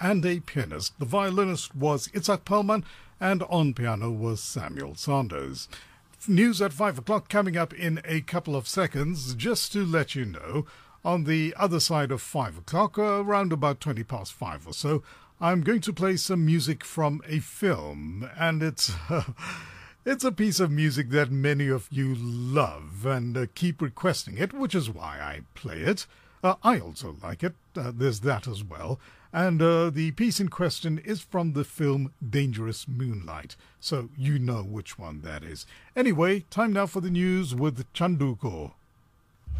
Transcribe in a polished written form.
and a pianist. The violinist was Itzhak Perlman, and on piano was Samuel Sanders. News at 5 o'clock coming up in a couple of seconds. Just to let you know, on the other side of 5 o'clock, around about 20 past 5 or so, I'm going to play some music from a film, and it's a piece of music that many of you love and keep requesting it, which is why I play it. I also like it. There's that as well. And the piece in question is from the film Dangerous Moonlight, so you know which one that is. Anyway, time now for the news with Chanduko.